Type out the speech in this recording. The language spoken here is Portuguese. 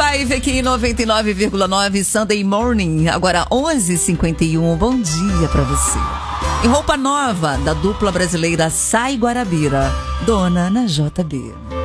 Live aqui em 99,9 Sunday Morning. Agora 11h51. Bom dia pra você. Em roupa nova da dupla brasileira Sai Guarabira, Dona na JB.